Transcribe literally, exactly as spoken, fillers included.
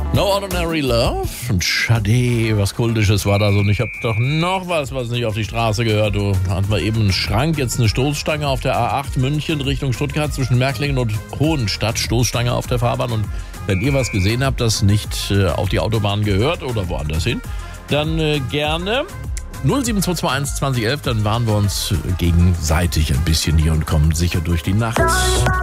No Ordinary Love und Sade, was Kultisches war das. Und ich habe doch noch was, was nicht auf die Straße gehört. Du hatten wir eben einen Schrank, jetzt eine Stoßstange auf der A acht München Richtung Stuttgart zwischen Märklingen und Hohenstadt. Stoßstange auf der Fahrbahn. Und wenn ihr was gesehen habt, das nicht äh, auf die Autobahn gehört oder woanders hin, dann äh, gerne null sieben zwei zwei eins zwanzig elf, dann waren wir uns gegenseitig ein bisschen hier und kommen sicher durch die Nacht.